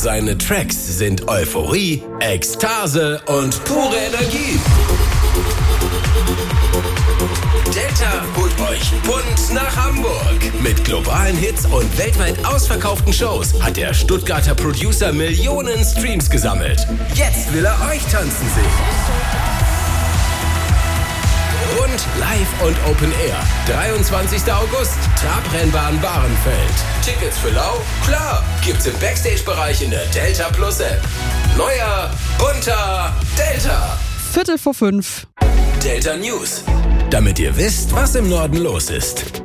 seine Tracks sind Euphorie, Ekstase und pure Energie. Delta holt euch bunt nach Hamburg. Mit globalen Hits und weltweit ausverkauften Shows hat der Stuttgarter Producer Millionen Streams gesammelt. Jetzt will er euch tanzen sehen. Bunt, live und Open Air. 23. August, Trabrennbahn Bahrenfeld. Tickets für lau? Klar, gibt's im Backstage-Bereich in der Delta Plus App. Neuer, bunter Delta. 4:45. Delta News. Damit ihr wisst, was im Norden los ist.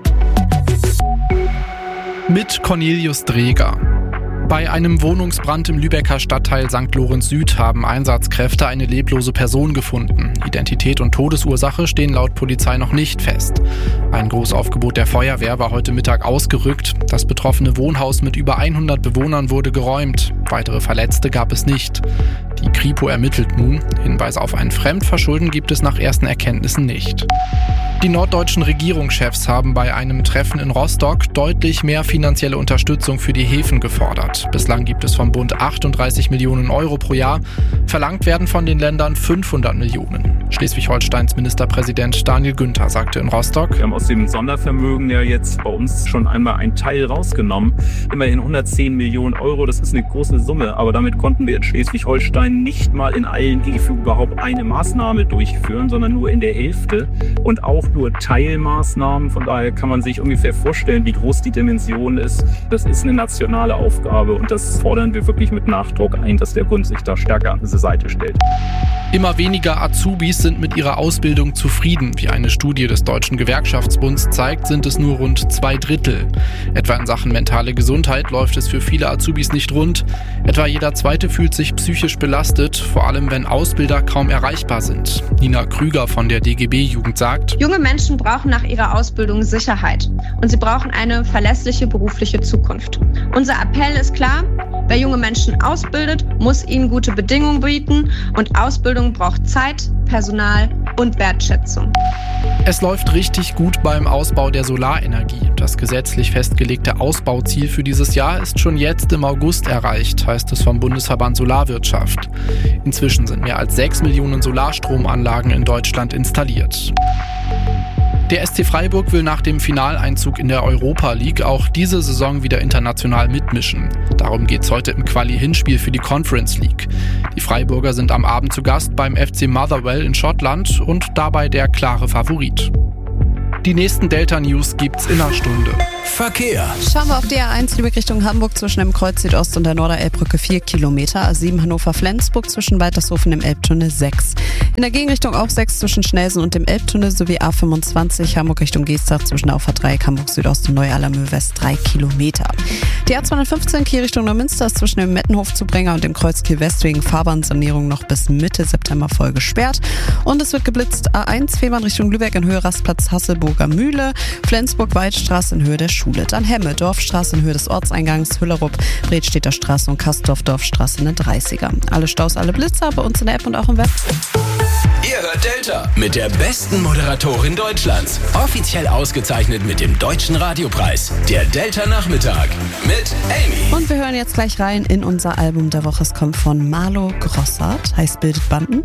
Mit Cornelius Dreger. Bei einem Wohnungsbrand im Lübecker Stadtteil St. Lorenz Süd haben Einsatzkräfte eine leblose Person gefunden. Identität und Todesursache stehen laut Polizei noch nicht fest. Ein Großaufgebot der Feuerwehr war heute Mittag ausgerückt. Das betroffene Wohnhaus mit über 100 Bewohnern wurde geräumt. Weitere Verletzte gab es nicht. Die Kripo ermittelt nun. Hinweise auf ein Fremdverschulden gibt es nach ersten Erkenntnissen nicht. Die norddeutschen Regierungschefs haben bei einem Treffen in Rostock deutlich mehr finanzielle Unterstützung für die Häfen gefordert. Bislang gibt es vom Bund 38 Millionen Euro pro Jahr. Verlangt werden von den Ländern 500 Millionen. Schleswig-Holsteins Ministerpräsident Daniel Günther sagte in Rostock: Wir haben aus dem Sondervermögen ja jetzt bei uns schon einmal einen Teil rausgenommen. Immerhin 110 Millionen Euro, das ist eine große Summe. Aber damit konnten wir in Schleswig-Holstein nicht mal in allen Häfen überhaupt eine Maßnahme durchführen, sondern nur in der Hälfte und auch nur Teilmaßnahmen. Von daher kann man sich ungefähr vorstellen, wie groß die Dimension ist. Das ist eine nationale Aufgabe und das fordern wir wirklich mit Nachdruck ein, dass der Bund sich da stärker an diese Seite stellt. Immer weniger Azubis sind mit ihrer Ausbildung zufrieden. Wie eine Studie des Deutschen Gewerkschaftsbunds zeigt, sind es nur rund 2/3. Etwa in Sachen mentale Gesundheit läuft es für viele Azubis nicht rund. Etwa jeder Zweite fühlt sich psychisch belastet, vor allem wenn Ausbilder kaum erreichbar sind. Nina Krüger von der DGB-Jugend sagt: Junge Menschen brauchen nach ihrer Ausbildung Sicherheit und sie brauchen eine verlässliche berufliche Zukunft. Unser Appell ist klar: Wer junge Menschen ausbildet, muss ihnen gute Bedingungen bieten und Ausbildung braucht Zeit, Personal und Wertschätzung. Es läuft richtig gut beim Ausbau der Solarenergie. Das gesetzlich festgelegte Ausbauziel für dieses Jahr ist schon jetzt im August erreicht, heißt es vom Bundesverband Solarwirtschaft. Inzwischen sind mehr als 6 Millionen Solarstromanlagen in Deutschland installiert. Der SC Freiburg will nach dem Finaleinzug in der Europa League auch diese Saison wieder international mitmischen. Darum geht's heute im Quali-Hinspiel für die Conference League. Die Freiburger sind am Abend zu Gast beim FC Motherwell in Schottland und dabei der klare Favorit. Die nächsten Delta-News gibt's in einer Stunde. Verkehr. Schauen wir auf die A1 Lübeck Richtung Hamburg zwischen dem Kreuz Südost und der Norderelbbrücke 4 Kilometer. A7 Hannover-Flensburg zwischen Waltershofen im Elbtunnel 6. In der Gegenrichtung auch 6 zwischen Schnelsen und dem Elbtunnel sowie A25 Hamburg Richtung Geestach zwischen der Ufer-Dreieck Hamburg Südost und Neu-Allermöh West 3 Kilometer. Die A215 Kiel Richtung Neumünster ist zwischen dem Mettenhof-Zubringer und dem Kreuz Kiel West wegen Fahrbahnsanierung noch bis Mitte September voll gesperrt. Und es wird geblitzt A1 Fehmarn Richtung Lübeck in Höhe Rastplatz Hasselburger Mühle, Flensburg-Waldstraße in Höhe der Schule. Dann Hemme, Dorfstraße in Höhe des Ortseingangs, Hüllerup, Bredstädter Straße und Kastorf Dorfstraße in den 30er. Alle Staus, alle Blitzer bei uns in der App und auch im Web. Ihr hört Delta mit der besten Moderatorin Deutschlands. Offiziell ausgezeichnet mit dem Deutschen Radiopreis. Der Delta Nachmittag mit Amy. Und wir hören jetzt gleich rein in unser Album der Woche. Es kommt von Marlo Grossart, heißt Bildet Banden.